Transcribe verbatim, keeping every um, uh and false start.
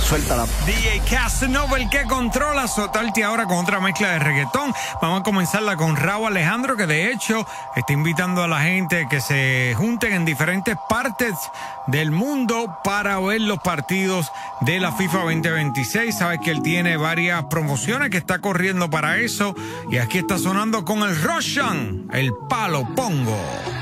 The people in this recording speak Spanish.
Suéltala. D J Casanova, el que controla, soltarte ahora con otra mezcla de reggaetón. Vamos a comenzarla con Rauw Alejandro, que de hecho está invitando a la gente que se junten en diferentes partes del mundo para ver los partidos de la FIFA veinte veintiséis. Sabes que él tiene varias promociones que está corriendo para eso. Y aquí está sonando con el Roshan, el palo pongo.